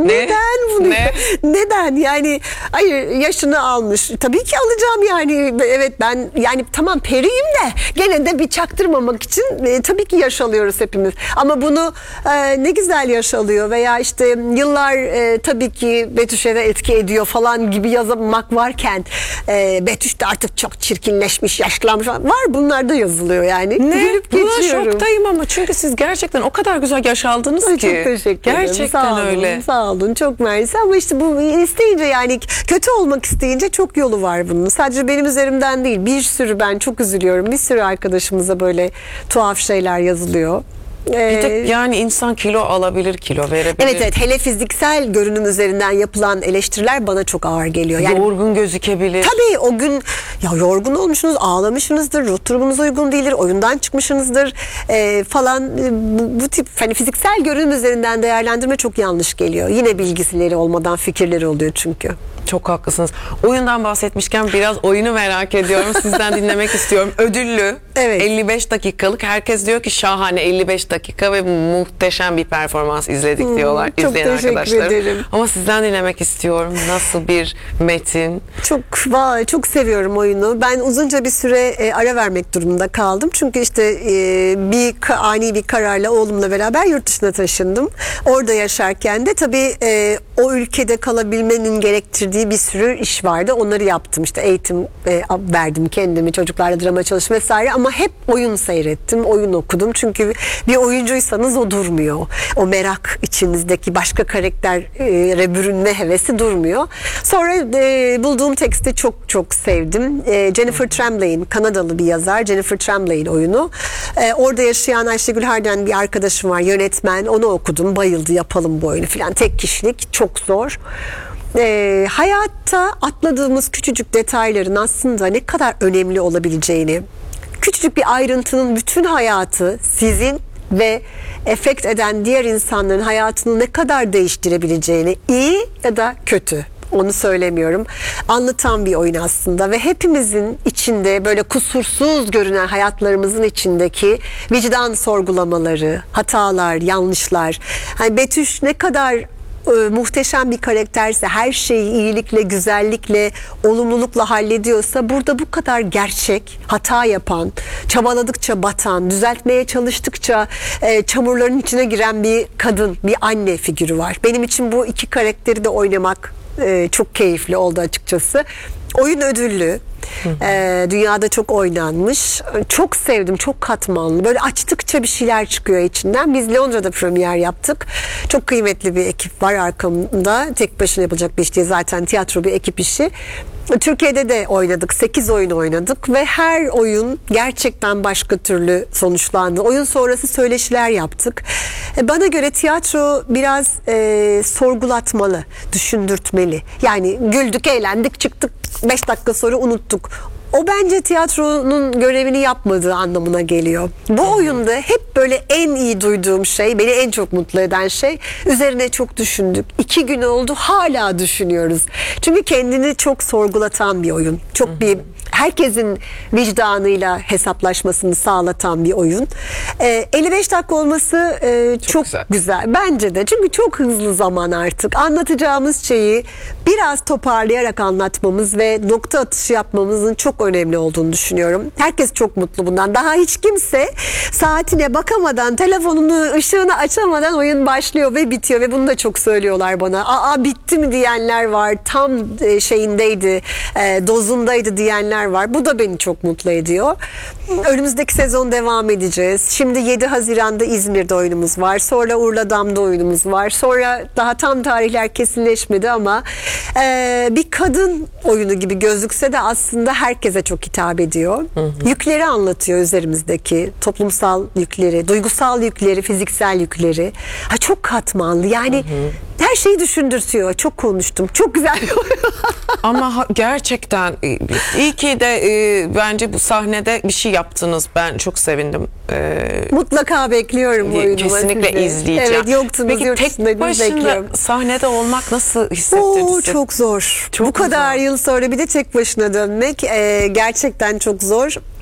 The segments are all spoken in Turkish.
Neden bunu? Ne? Neden? Yani hayır, yaşını almış. Tabii ki alacağım yani. Evet, ben yani tamam periyim de gene de bir çaktırmamak için tabii ki yaş alıyoruz hepimiz. Ama bunu ne güzel yaş alıyor veya işte yıllar tabii ki Betüş'e de etki ediyor falan gibi yazmak varken Betüş de artık çok çirkinleşmiş, yaşlanmış var. Bunlar da yazılıyor yani. Ne? Gülüp Buna geçiyorum. şoktayım ama çünkü siz gerçekten o kadar güzel yaş aldınız Ay, ki. çok teşekkür ederim. Gerçekten Sağ olun, öyle. sağ olun. Çok mersi ama işte bu isteyince yani kötü olmak isteyince çok yolu var bunun. Sadece benim üzerimden değil. Bir sürü ben çok üzülüyorum. Bir sürü arkadaşımıza böyle tuhaf şeyler yazılıyor. Bir de yani insan kilo alabilir, kilo verebilir. Evet evet, hele fiziksel görünüm üzerinden yapılan eleştiriler bana çok ağır geliyor. Yani Yorgun gözükebilir. tabii o gün ya yorgun olmuşsunuz, ağlamışsınızdır, ruh durumunuz uygun değildir, oyundan çıkmışsınızdır falan. Bu tip hani fiziksel görünüm üzerinden değerlendirme çok yanlış geliyor. Yine bilgileri olmadan fikirleri oluyor çünkü. Çok haklısınız. Oyundan bahsetmişken biraz oyunu merak ediyorum. Sizden dinlemek istiyorum. Ödüllü. Evet. 55 dakikalık. Herkes diyor ki şahane 55 dakika ve muhteşem bir performans izledik diyorlar çok izleyen teşekkür arkadaşlarım. ederim. Ama sizden dinlemek istiyorum. Nasıl bir metin? Çok seviyorum oyunu. Ben uzunca bir süre ara vermek durumunda kaldım. Çünkü işte ani bir kararla oğlumla beraber yurt dışına taşındım. Orada yaşarken de tabii o ülkede kalabilmenin gerektirdiği bir sürü iş vardı. Onları yaptım. İşte eğitim verdim kendimi, çocuklarla drama çalışma vesaire, ama hep oyun seyrettim, oyun okudum. Çünkü bir oyuncuysanız o durmuyor. O merak içinizdeki başka karaktere bürünme hevesi durmuyor. Sonra bulduğum teksti çok sevdim. Jennifer Tremblay'in, Kanadalı bir yazar, Jennifer Tremblay'in oyunu. Orada yaşayan Ayşegül Harden bir arkadaşım var, yönetmen. Onu okudum. Bayıldı, yapalım bu oyunu falan. Tek kişilik, çok zor. Hayatta atladığımız küçücük detayların aslında ne kadar önemli olabileceğini, küçücük bir ayrıntının bütün hayatı sizin ve efekt eden diğer insanların hayatını ne kadar değiştirebileceğini, iyi ya da kötü, onu söylemiyorum, anlatan bir oyun aslında. Ve hepimizin içinde böyle kusursuz görünen hayatlarımızın içindeki vicdan sorgulamaları, hatalar, yanlışlar. Hani Betüş ne kadar muhteşem bir karakterse, her şeyi iyilikle, güzellikle, olumlulukla hallediyorsa, burada bu kadar gerçek, hata yapan, çabaladıkça batan, düzeltmeye çalıştıkça çamurların içine giren bir kadın, bir anne figürü var. Benim için bu iki karakteri de oynamak çok keyifli oldu açıkçası. Oyun ödüllü. Dünyada çok oynanmış. Çok sevdim. Çok katmanlı. Böyle açtıkça bir şeyler çıkıyor içinden. Biz Londra'da premier yaptık. Çok kıymetli bir ekip var arkamda. Tek başına yapılacak bir iş değil. Zaten tiyatro bir ekip işi. Türkiye'de de oynadık. 8 oyun oynadık ve her oyun gerçekten başka türlü sonuçlandı. Oyun sonrası söyleşiler yaptık. Bana göre tiyatro biraz sorgulatmalı, düşündürtmeli. Yani güldük, eğlendik, çıktık, 5 dakika sonra unuttuk. O bence tiyatronun görevini yapmadığı anlamına geliyor. Bu oyunda hep böyle en iyi duyduğum şey, beni en çok mutlu eden şey, üzerine çok düşündük. 2 gün oldu, hala düşünüyoruz. Çünkü kendini çok sorgulatan bir oyun. Çok bir herkesin vicdanıyla hesaplaşmasını sağlatan bir oyun. 55 dakika olması çok güzel. Bence de. Çünkü çok hızlı zaman artık. Anlatacağımız şeyi biraz toparlayarak anlatmamız ve nokta atışı yapmamızın çok önemli olduğunu düşünüyorum. Herkes çok mutlu bundan. Daha hiç kimse saatine bakamadan, telefonunu, ışığını açamadan oyun başlıyor ve bitiyor ve bunu da çok söylüyorlar bana. Aa, bitti mi diyenler var. Tam şeyindeydi, dozundaydı diyenler var. Bu da beni çok mutlu ediyor. Önümüzdeki sezon devam edeceğiz. Şimdi 7 Haziran'da İzmir'de oyunumuz var. Sonra Urla'da oyunumuz var. Sonra daha tam tarihler kesinleşmedi ama bir kadın oyunu gibi gözükse de aslında herkese çok hitap ediyor. Yükleri anlatıyor, üzerimizdeki toplumsal yükleri, duygusal yükleri, fiziksel yükleri. Çok katmanlı. Yani her şeyi düşündürtüyor. Çok konuştum. Çok güzel. Ama gerçekten iyi ki de bence bu sahnede bir şey yaptınız. Ben çok sevindim. Mutlaka bekliyorum bu oyunu. Kesinlikle izleyeceğim. Evet, yoktunuz. Peki tek başına sahnede olmak nasıl hissettirdi sizi? Çok zor. Çok bu kadar zor. yıl sonra bir de tek başına dönmek gerçekten çok zor.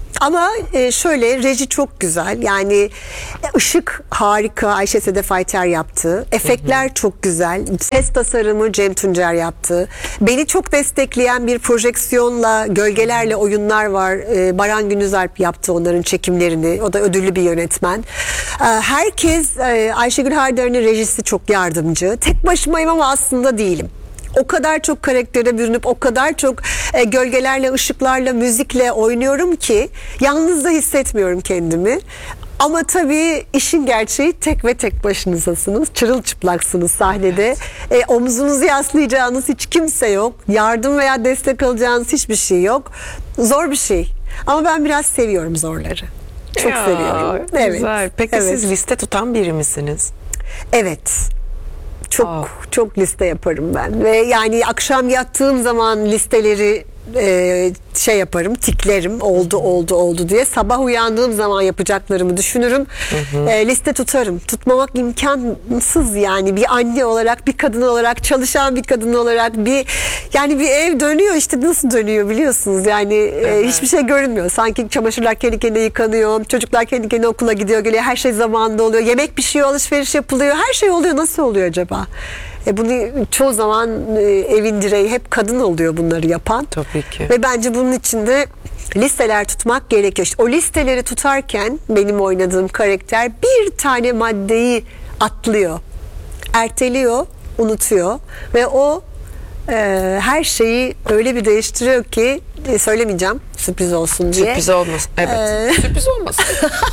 Ama şöyle, reji çok güzel. Yani ışık harika, Ayşe Sedef Ayter yaptı. Efektler çok güzel. Ses tasarımı Cem Tuncer yaptı. Beni çok destekleyen bir projeksiyonla, gölgelerle oyunlar var. Baran Günüzalp yaptı onların çekimlerini. O da ödüllü bir yönetmen. Herkes, Ayşegül Haydar'ın rejisi çok yardımcı. Tek başımayım ama aslında değilim. O kadar çok karaktere bürünüp o kadar çok gölgelerle, ışıklarla, müzikle oynuyorum ki yalnız da hissetmiyorum kendimi. Ama tabii işin gerçeği tek ve tek başınızasınız. Çırılçıplaksınız sahnede. Omuzunuzu yaslayacağınız hiç kimse yok. Yardım veya destek alacağınız hiçbir şey yok. Zor bir şey. Ama ben biraz seviyorum zorları. Çok Ya, seviyorum. Güzel. Peki siz liste tutan biri misiniz? Evet. Çok liste yaparım ben ve yani akşam yattığım zaman listeleri yaparım, tiklerim, oldu diye. Sabah uyandığım zaman yapacaklarımı düşünürüm. Liste tutarım. Tutmamak imkansız yani, bir anne olarak, bir kadın olarak, çalışan bir kadın olarak, bir ev dönüyor işte, nasıl dönüyor biliyorsunuz yani. Hiçbir şey görünmüyor. Sanki çamaşırlar kendi kendine yıkanıyor, çocuklar kendi kendine okula gidiyor, geliyor, her şey zamanında oluyor. Yemek pişiyor, alışveriş yapılıyor. Her şey oluyor. Nasıl oluyor acaba? Bunu çoğu zaman evin direği hep kadın oluyor bunları yapan. Tabii ki. Ve bence bunun için de listeler tutmak gerekiyor. İşte o listeleri tutarken benim oynadığım karakter bir tane maddeyi atlıyor, erteliyor, unutuyor ve o her şeyi öyle bir değiştiriyor ki söylemeyeceğim, sürpriz olsun diye. Sürpriz olmasın. Evet. Sürpriz olmasın.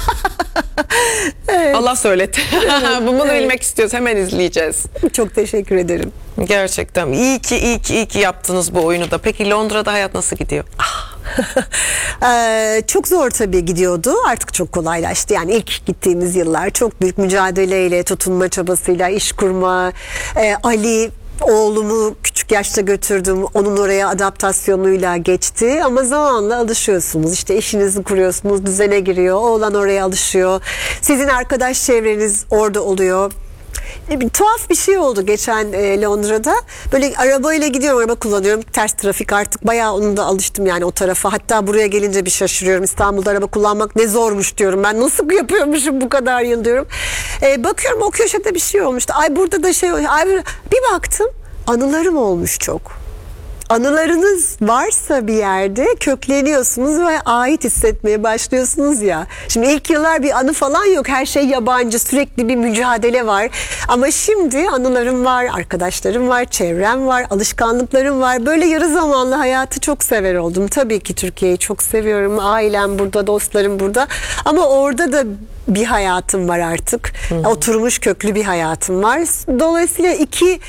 Allah söyletti. Bunu bilmek istiyoruz. Hemen izleyeceğiz. Çok teşekkür ederim. Gerçekten. İyi ki yaptınız bu oyunu da. Peki Londra'da hayat nasıl gidiyor? Çok zor tabii gidiyordu. Artık çok kolaylaştı. Yani ilk gittiğimiz yıllar çok büyük mücadeleyle, tutunma çabasıyla, iş kurma, Ali oğlumu küçük yaşta götürdüm. Onun oraya adaptasyonuyla geçti. Ama zamanla alışıyorsunuz. İşte işinizi kuruyorsunuz, düzene giriyor. Oğlan oraya alışıyor. Sizin arkadaş çevreniz orada oluyor. Bir tuhaf bir şey oldu geçen Londra'da. Böyle arabayla gidiyorum, araba kullanıyorum. Ters trafik artık, bayağı onu da alıştım yani o tarafa. Hatta buraya gelince bir şaşırıyorum. İstanbul'da araba kullanmak ne zormuş diyorum. Ben nasıl yapıyormuşum bu kadar yıl diyorum. Bakıyorum o köşede bir şey olmuştu. Ay burada da şey olmuş. Ay, bir baktım anılarım olmuş çok. Anılarınız varsa bir yerde kökleniyorsunuz ve ait hissetmeye başlıyorsunuz ya. Şimdi ilk yıllar bir anı falan yok. Her şey yabancı, sürekli bir mücadele var. Ama şimdi anılarım var, arkadaşlarım var, çevrem var, alışkanlıklarım var. Böyle yarı zamanlı hayatı çok sever oldum. Tabii ki Türkiye'yi çok seviyorum. Ailem burada, dostlarım burada. Ama orada da bir hayatım var artık. Oturmuş köklü bir hayatım var. Dolayısıyla iki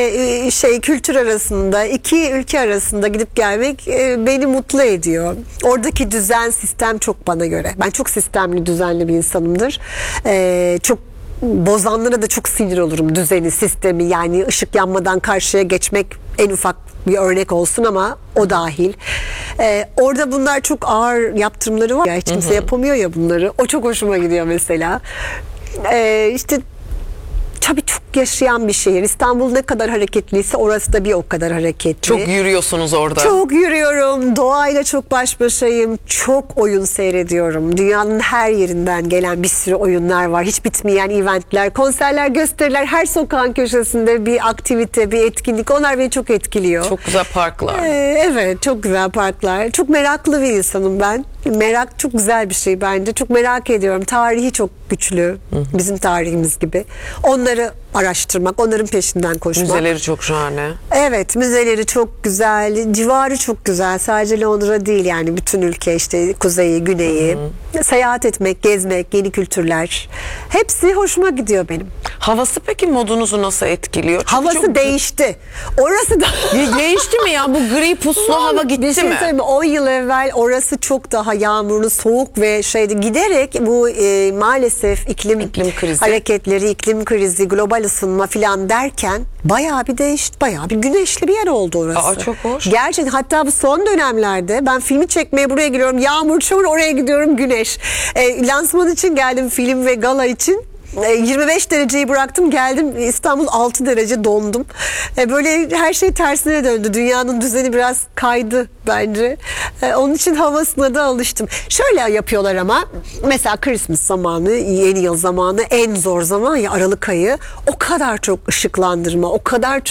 kültür arasında, iki ülke arasında gidip gelmek beni mutlu ediyor. Oradaki düzen, sistem çok bana göre. Ben çok sistemli, düzenli bir insanımdır. Çok bozanlara da çok sinir olurum, düzeni, sistemi. Yani ışık yanmadan karşıya geçmek en ufak bir örnek olsun ama o dahil. Orada bunlar çok ağır yaptırımları var ya, hiç kimse yapamıyor ya bunları. O çok hoşuma gidiyor mesela. İşte tabii çok yaşayan bir şehir. İstanbul ne kadar hareketliyse orası da bir o kadar hareketli. Çok yürüyorsunuz orada. Çok yürüyorum. Doğayla çok baş başayım. Çok oyun seyrediyorum. Dünyanın her yerinden gelen bir sürü oyunlar var. Hiç bitmeyen eventler, konserler, gösteriler. Her sokağın köşesinde bir aktivite, bir etkinlik. Onlar beni çok etkiliyor. Çok güzel parklar. Evet, çok güzel parklar. Çok meraklı bir insanım ben. Merak çok güzel bir şey bence. Çok merak ediyorum. Tarihi çok güçlü. Bizim tarihimiz gibi. Onları araştırmak, onların peşinden koşmak. Müzeleri çok şahane. Evet, müzeleri çok güzel, civarı çok güzel. Sadece Londra değil yani, bütün ülke, işte kuzeyi, güneyi. Seyahat etmek, gezmek, yeni kültürler. Hepsi hoşuma gidiyor benim. Havası peki modunuzu nasıl etkiliyor? Çünkü Havası çok... değişti. Orası da... Değişti mi ya? Bu gri puslu hava gitti bir şey mi? söyleyeyim mi? 10 yıl evvel orası çok daha yağmurlu, soğuk ve şeydi. Giderek bu maalesef iklim krizi, hareketleri, iklim krizi, global ısınma filan derken bayağı bir değişti. Bayağı bir güneşli bir yer oldu orası. Aa, çok hoş. Gerçekten, hatta bu son dönemlerde ben filmi çekmeye buraya geliyorum. Yağmur, çamur, oraya gidiyorum, güneş. Lansman için geldim, film ve gala için. 25 dereceyi bıraktım, geldim İstanbul 6 derece, dondum. Böyle her şey tersine döndü. Dünyanın düzeni biraz kaydı bence. Onun için havasına da alıştım. Şöyle yapıyorlar ama mesela Christmas zamanı, yeni yıl zamanı en zor zaman ya, Aralık ayı. O kadar çok ışıklandırma, o kadar çok